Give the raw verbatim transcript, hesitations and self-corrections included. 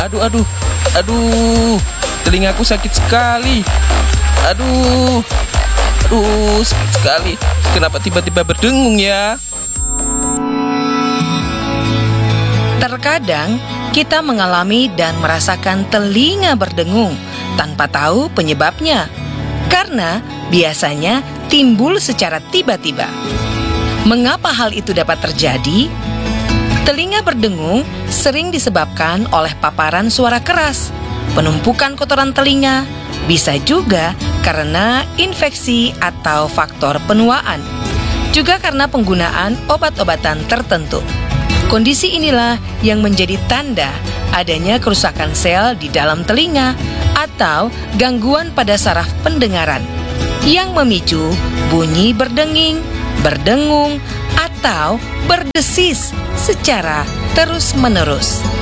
Aduh, aduh, aduh, telingaku sakit sekali. Aduh, aduh, sakit sekali. Kenapa tiba-tiba berdengung ya? Terkadang kita mengalami dan merasakan telinga berdengung tanpa tahu penyebabnya, karena biasanya timbul secara tiba-tiba. Mengapa hal itu dapat terjadi? Telinga berdengung sering disebabkan oleh paparan suara keras, penumpukan kotoran telinga, bisa juga karena infeksi atau faktor penuaan, juga karena penggunaan obat-obatan tertentu. Kondisi inilah yang menjadi tanda adanya kerusakan sel di dalam telinga atau gangguan pada saraf pendengaran yang memicu bunyi berdenging, berdengung, atau berdesis secara terus-menerus.